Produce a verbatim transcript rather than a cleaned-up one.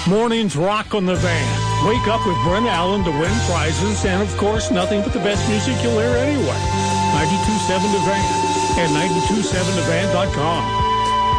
Mornings rock on the Van. Wake up with Brent Allen to win prizes and, of course, nothing but the best music you'll hear anyway. ninety-two point seven The Van and ninety-two seven the van dot com.